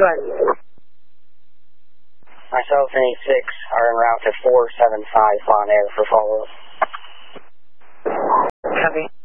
Go ahead. Myself and 86 are en route to 475 Bon Air for follow-up. Copy.